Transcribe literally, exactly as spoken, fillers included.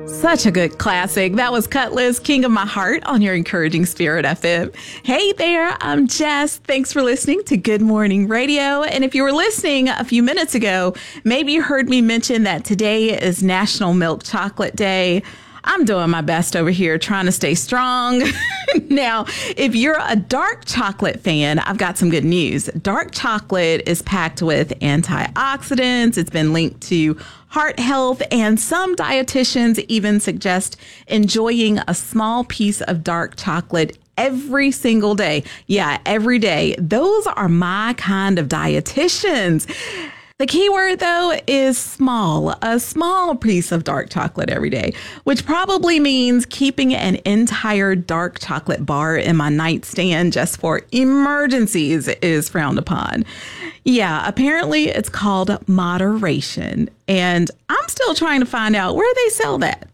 Such a good classic. That was Cutlass, King of My Heart, on your Encouraging Spirit F M. Hey there, I'm Jess. Thanks for listening to Good Morning Radio. And if you were listening a few minutes ago, maybe you heard me mention that today is National Milk Chocolate Day. I'm doing my best over here trying to stay strong. Now, if you're a dark chocolate fan, I've got some good news. Dark chocolate is packed with antioxidants. It's been linked to heart health, and some dietitians even suggest enjoying a small piece of dark chocolate every single day. Yeah, every day. Those are my kind of dietitians. The key word, though, is small, a small piece of dark chocolate every day, which probably means keeping an entire dark chocolate bar in my nightstand just for emergencies is frowned upon. Yeah, apparently it's called moderation, and I'm still trying to find out where they sell that.